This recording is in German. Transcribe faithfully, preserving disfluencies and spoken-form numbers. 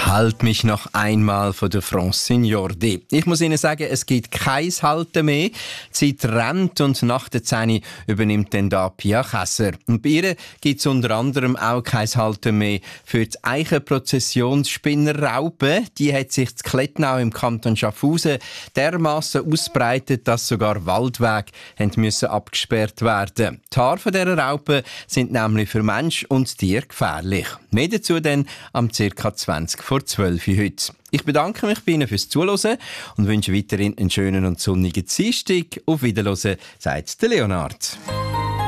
Halt mich noch einmal von der Francine D. Ich muss Ihnen sagen, es gibt kein Halten mehr. Die Zeit rennt und nach der zehn übernimmt dann da Pia Käser. Und bei ihr gibt es unter anderem auch kein Halten mehr für die Eichenprozessionsspinnerraupe. Die hat sich in Klettnau im Kanton Schaffhausen dermassen ausbreitet, dass sogar Waldwege haben müssen abgesperrt werden. Die Haare von dieser Raupe sind nämlich für Mensch und Tier gefährlich. Mehr dazu dann am ca. zwanzig vor zwölf heute. Ich bedanke mich bei Ihnen fürs Zuhören und wünsche weiterhin einen schönen und sonnigen Dienstag. Auf Wiederhören, sagt der Leonard.